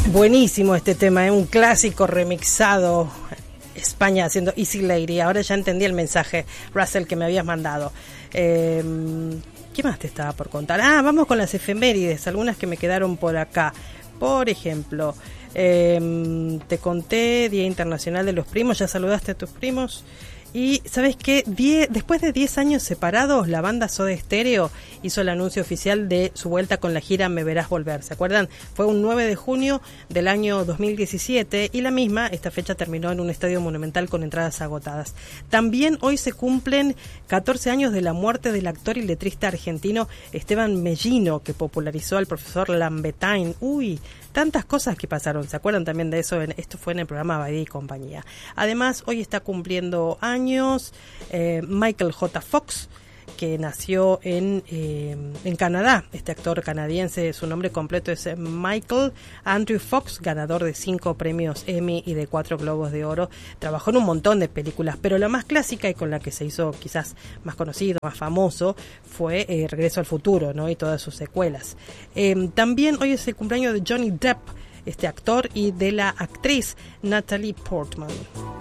Buenísimo este tema, un clásico remixado. España haciendo Easy Lady. Ahora ya entendí el mensaje, Russell, que me habías mandado. ¿Qué más te estaba por contar? Vamos con las efemérides, algunas que me quedaron por acá. Por ejemplo, te conté Día Internacional de los Primos. ¿Ya saludaste a tus primos? Y ¿sabes qué? Después de 10 años separados, la banda Soda Stereo hizo el anuncio oficial de su vuelta con la gira Me Verás Volver. ¿Se acuerdan? Fue un 9 de junio del año 2017 y esta fecha terminó en un estadio monumental con entradas agotadas. También hoy se cumplen 14 años de la muerte del actor y letrista argentino Esteban Mellino, que popularizó al profesor Lambertine. Tantas cosas que pasaron. ¿Se acuerdan también de eso? Esto fue en el programa Baidí y compañía. Además, hoy está cumpliendo años Michael J. Fox, que nació en Canadá. Este actor canadiense, su nombre completo es Michael Andrew Fox, ganador de 5 premios Emmy y de 4 Globos de Oro. Trabajó en un montón de películas, pero la más clásica y con la que se hizo quizás más conocido, más famoso, fue Regreso al Futuro, ¿no? Y todas sus secuelas. También hoy es el cumpleaños de Johnny Depp, este actor, y de la actriz Natalie Portman.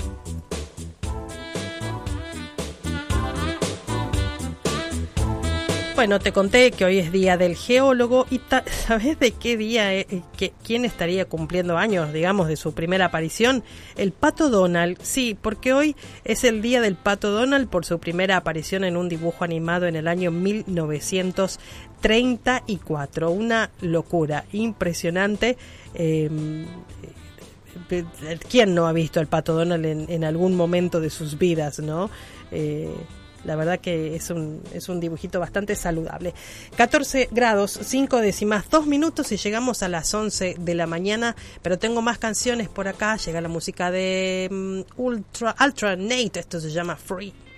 Bueno, te conté que hoy es Día del Geólogo y ¿sabes de qué día, quién estaría cumpliendo años, digamos, de su primera aparición? El Pato Donald, sí, porque hoy es el Día del Pato Donald por su primera aparición en un dibujo animado en el año 1934. Una locura, impresionante. ¿Quién no ha visto al Pato Donald en algún momento de sus vidas, no? La verdad que es un dibujito bastante saludable. 14 grados, 5 décimas, 2 minutos y llegamos a las 11 de la mañana. Pero tengo más canciones por acá. Llega la música de Ultra Nate. Esto se llama Free.